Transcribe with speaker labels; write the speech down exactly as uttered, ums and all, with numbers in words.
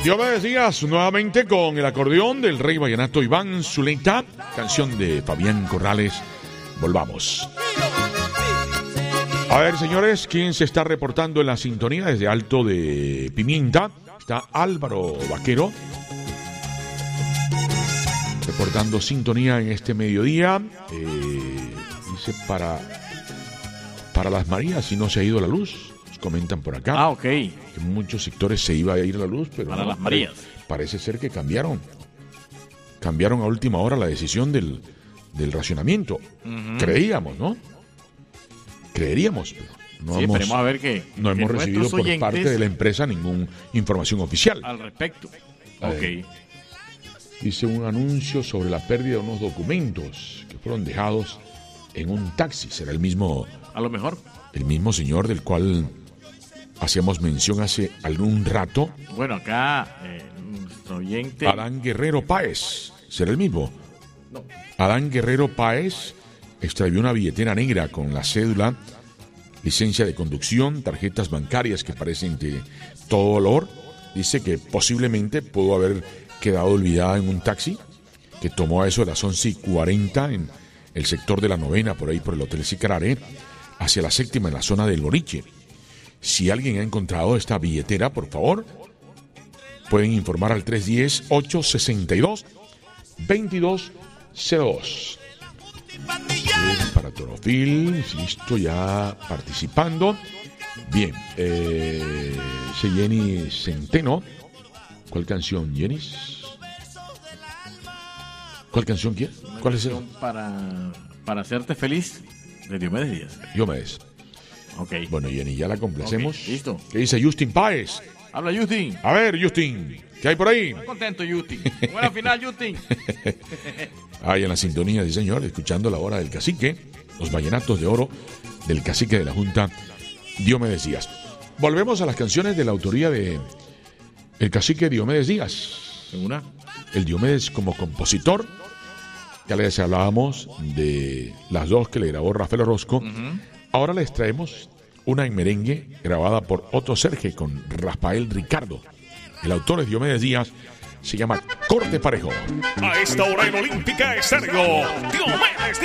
Speaker 1: Diomedes Díaz nuevamente con el acordeón del rey vallenato Iván Zuleta, canción de Fabián Corrales. Volvamos. A ver, señores, ¿quién se está reportando en la sintonía desde Alto de Pimienta? Está Álvaro Vaquero reportando sintonía en este mediodía. Eh, dice para, para las Marías, si no se ha ido la luz. Comentan por acá.
Speaker 2: Ah, ok.
Speaker 1: Que en muchos sectores se iba a ir la luz, pero
Speaker 2: para
Speaker 1: no,
Speaker 2: las Marías.
Speaker 1: Parece ser que cambiaron. Cambiaron a última hora la decisión del, del racionamiento. Uh-huh. Creíamos, ¿no? Creeríamos, pero no
Speaker 2: sí,
Speaker 1: hemos,
Speaker 2: esperemos a ver que,
Speaker 1: no
Speaker 2: que
Speaker 1: hemos recibido por
Speaker 2: oyentes...
Speaker 1: parte de la empresa ninguna información oficial.
Speaker 2: Al respecto.
Speaker 1: A
Speaker 2: ok.
Speaker 1: ver, dice un anuncio sobre la pérdida de unos documentos que fueron dejados en un taxi. Será el mismo...
Speaker 2: A lo mejor.
Speaker 1: El mismo señor del cual hacíamos mención hace algún rato.
Speaker 2: Bueno, acá eh, nuestro oyente...
Speaker 1: Adán Guerrero Páez. ¿Será el mismo?
Speaker 2: No.
Speaker 1: Adán Guerrero Páez extravió una billetera negra con la cédula, licencia de conducción, tarjetas bancarias que parecen de todo valor. Dice que posiblemente pudo haber quedado olvidada en un taxi que tomó a eso de las once y cuarenta en el sector de la novena, por ahí por el Hotel Sicarare, hacia la séptima en la zona del Loriche. Si alguien ha encontrado esta billetera, por favor, pueden informar al tres uno cero, ocho seis dos, dos dos cero dos. Bien, para Torofil, listo, ya participando. Bien, eh, dice Jenny Centeno. ¿Cuál canción, Jenny? ¿Cuál canción quiere? ¿Cuál es el?
Speaker 2: Para, para hacerte feliz, de Diomedes Díaz.
Speaker 1: Diomedes.
Speaker 2: Ok.
Speaker 1: Bueno, Jenny, ya la complacemos.
Speaker 2: Okay, listo.
Speaker 1: ¿Qué dice Justin Páez?
Speaker 2: Habla Justin.
Speaker 1: A ver, Justin, ¿qué hay por ahí?
Speaker 2: Estoy contento, Justin. Buena final, Justin.
Speaker 1: Ahí en la sintonía, sí señor, escuchando la hora del cacique, los vallenatos de oro del cacique de la Junta, Diomedes Díaz. Volvemos a las canciones de la autoría de el cacique Diomedes Díaz.
Speaker 2: ¿Una?
Speaker 1: El Diomedes como compositor. Ya les hablábamos de las dos que le grabó Rafael Orozco. Uh-huh. Ahora les traemos una en merengue grabada por Otto Serge con Rafael Ricardo. El autor es Diomedes Díaz. Se llama Corte Parejo.
Speaker 3: A esta hora en Olímpica Estéreo, Diomedes Díaz.